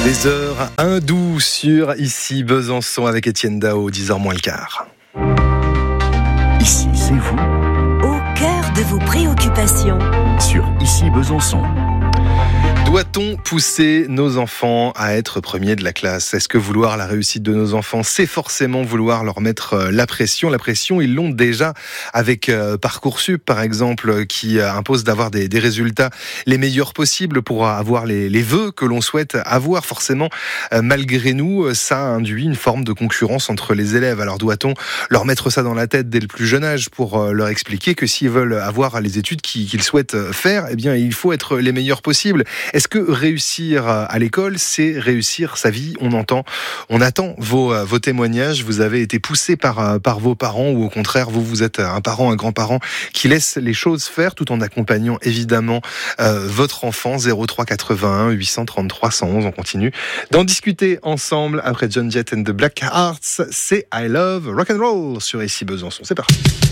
Les heures hindoues sur Ici Besançon avec Étienne Dao, 10h moins le quart. Ici, c'est vous, au cœur de vos préoccupations. Sur Ici Besançon. Doit-on pousser nos enfants à être premiers de la classe ? Est-ce que vouloir la réussite de nos enfants, c'est forcément vouloir leur mettre la pression ? La pression, ils l'ont déjà avec Parcoursup, par exemple, qui impose d'avoir des résultats les meilleurs possibles pour avoir les vœux que l'on souhaite avoir. Forcément, malgré nous, ça induit une forme de concurrence entre les élèves. Alors doit-on leur mettre ça dans la tête dès le plus jeune âge pour leur expliquer que s'ils veulent avoir les études qu'ils souhaitent faire, eh bien, il faut être les meilleurs possibles ? Est-ce que réussir à l'école, c'est réussir sa vie ? On attend vos témoignages. Vous avez été poussé par vos parents ou au contraire, vous êtes un parent, un grand-parent qui laisse les choses faire tout en accompagnant évidemment votre enfant. 03 81 833 111. On continue d'en discuter ensemble après John Jett and the Black Hearts. C'est I Love Rock and Roll sur Ici Besançon. C'est parti.